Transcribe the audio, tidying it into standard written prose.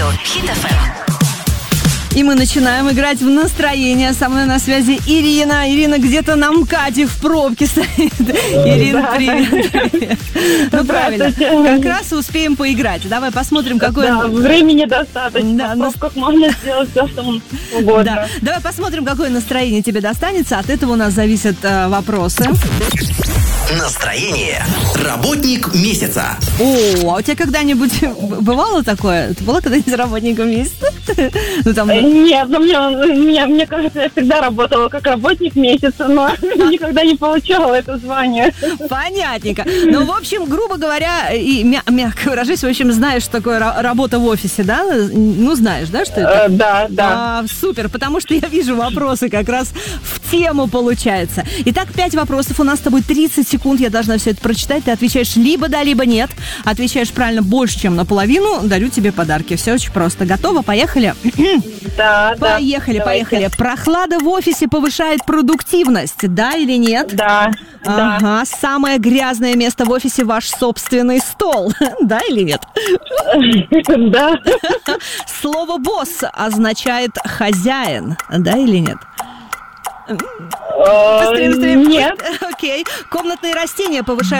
радио Хит FM. И мы начинаем играть в настроение. Со мной на связи Ирина. Ирина где-то на МКАДе в пробке стоит. Ирина, привет. Ну, правильно. Как раз успеем поиграть. Давай посмотрим, какое... Да, времени достаточно. В пробках можно сделать все, что угодно. Да. Давай посмотрим, какое настроение тебе достанется. От этого у нас зависят вопросы. Настроение. Работник месяца. О, а у тебя когда-нибудь бывало такое? Ты была когда-нибудь работником месяца? Ну, там... Нет, но мне кажется, я всегда работала как работник месяца, но никогда не получала это звание. Понятненько. Ну, в общем, грубо говоря, и мягко выражаясь, в общем, знаешь, что такое работа в офисе, да? Ну, знаешь, да, что это? Да. Супер, потому что я вижу вопросы как раз в тему получается. Итак, 5 вопросов. У нас с тобой 30 секунд. Я должна все это прочитать. Ты отвечаешь либо да, либо нет. Отвечаешь правильно больше, чем наполовину. Дарю тебе подарки. Все очень просто. Готова? Поехали? Да. Поехали. Прохлада в офисе повышает продуктивность. Да или нет? Да. Ага. Самое грязное место в офисе — ваш собственный стол. Да или нет? Да. Слово «босс» означает «хозяин». Да или нет? Быстрее. Нет. Окей. Комнатные растения повышают